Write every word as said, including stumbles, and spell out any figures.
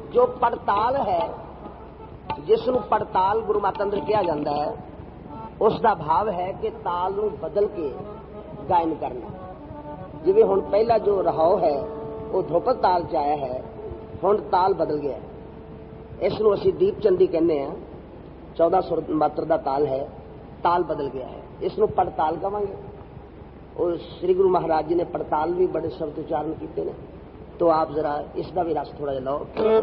ਜੋ ਪੜਤਾਲ ਹੈ, ਜਿਸ ਨੂੰ ਪੜਤਾਲ ਗੁਰੂ ਮਾਤਾ ਅੰਦਰ ਕਿਹਾ ਜਾਂਦਾ ਹੈ, ਉਸ ਦਾ ਭਾਵ ਹੈ ਕਿ ਤਾਲ ਨੂੰ ਬਦਲ ਕੇ ਗਾਇਨ ਕਰਨਾ। ਜਿਵੇਂ ਹੁਣ ਪਹਿਲਾ ਜੋ ਰਹਾਉ ਹੈ ਉਹ ਧੁਪਦ ਤਾਲ ਚ ਆਇਆ ਹੈ, ਹੁਣ ਤਾਲ ਬਦਲ ਗਿਆ। ਇਸ ਨੂੰ ਅਸੀਂ ਦੀਪਚੰਦੀ ਕਹਿੰਦੇ ਹਾਂ। ਚੌਦਾਂ ਸੁਰ ਮਾਤਰ ਦਾ ਤਾਲ ਹੈ, ਤਾਲ ਬਦਲ ਗਿਆ ਹੈ, ਇਸ ਨੂੰ ਪੜਤਾਲ ਕਵਾਂਗੇ। और श्री गुरु महाराज जी ने पड़ताल भी बड़े शब्द उच्चारण किए ने, तो आप जरा इसका भी रस थोड़ा जिहा लो।